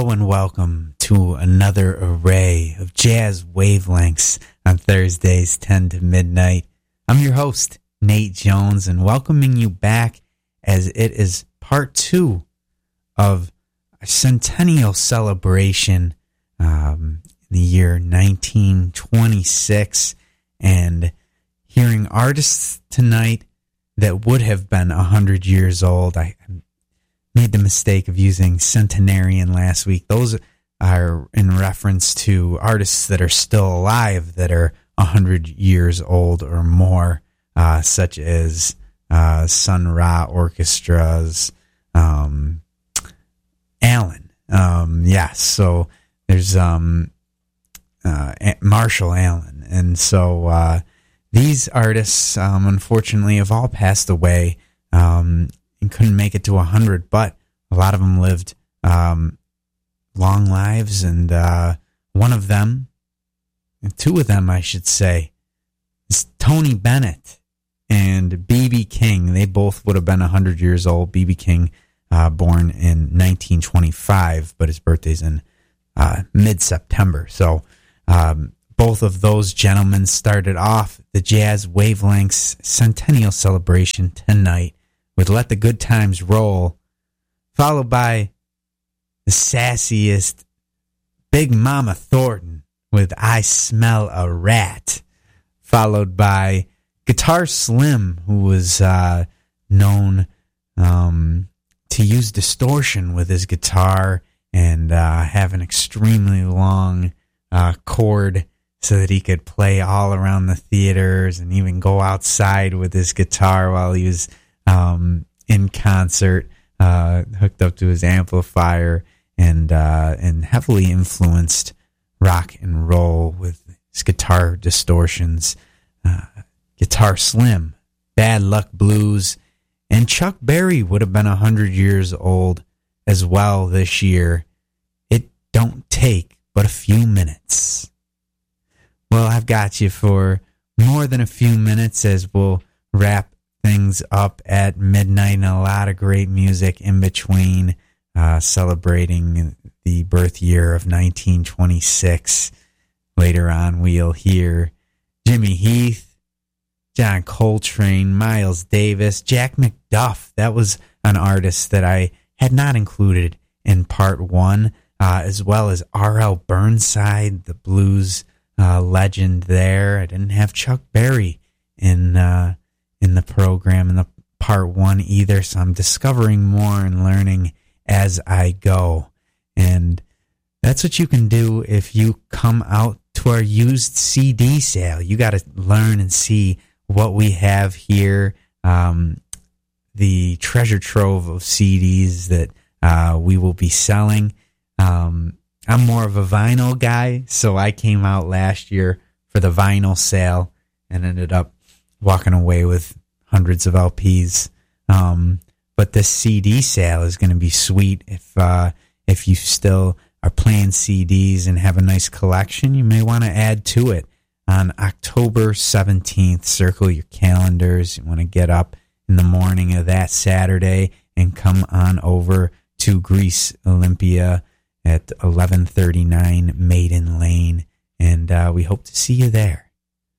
Hello and welcome to another array of jazz wavelengths on Thursdays 10 to midnight. I'm your host, Nate Jones, and welcoming you back as it is part 2 of a centennial celebration in the year 1926, and hearing artists tonight that would have been 100 years old. I made the mistake of using centenarian last week. Those are in reference to artists that are still alive that are 100 years old or more, such as Sun Ra Orchestra's Allen. So there's Marshall Allen. And so these artists, unfortunately, have all passed away and couldn't make it to 100, but a lot of them lived long lives, and one of them, two of them, I should say, is Tony Bennett and B.B. King. They both would have been 100 years old. B.B. King, born in 1925, but his birthday's in mid-September. So both of those gentlemen started off the Jazz Wavelengths Centennial Celebration tonight with Let the Good Times Roll, followed by the sassiest Big Mama Thornton with I Smell a Rat, followed by Guitar Slim, who was known to use distortion with his guitar and have an extremely long chord so that he could play all around the theaters and even go outside with his guitar while he was in concert, hooked up to his amplifier, and heavily influenced rock and roll with his guitar distortions. Guitar Slim, Bad Luck Blues, and Chuck Berry would have been 100 years old as well this year. It don't take but a few minutes. Well, I've got you for more than a few minutes as we'll wrap things up at midnight, and a lot of great music in between, celebrating the birth year of 1926. Later on, we'll hear Jimmy Heath, John Coltrane, Miles Davis, Jack McDuff. That was an artist that I had not included in part 1, as well as R.L. Burnside, the blues legend there. I didn't have Chuck Berry in the program in the part 1 either, so I'm discovering more and learning as I go. And that's what you can do if you come out to our used CD sale. You got to learn and see what we have here, the treasure trove of CDs that we will be selling. I'm more of a vinyl guy, so I came out last year for the vinyl sale and ended up walking away with hundreds of LPs. But this CD sale is going to be sweet. If you still are playing CDs and have a nice collection, you may want to add to it. On October 17th, circle your calendars. You want to get up in the morning of that Saturday and come on over to Greece Olympia at 1139 Maiden Lane, and we hope to see you there.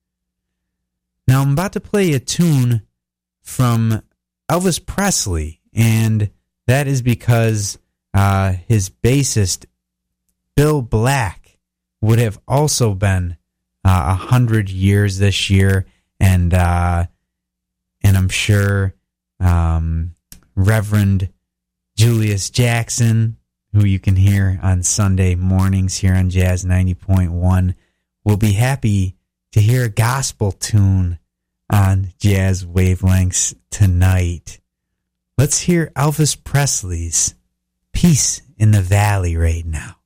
Now, I'm about to play a tune from Elvis Presley, and that is because his bassist, Bill Black, would have also been 100 years this year, and I'm sure Reverend Julius Jackson, who you can hear on Sunday mornings here on Jazz 90.1, will be happy to hear a gospel tune on Jazz Wavelengths tonight. Let's hear Elvis Presley's Peace in the Valley right now.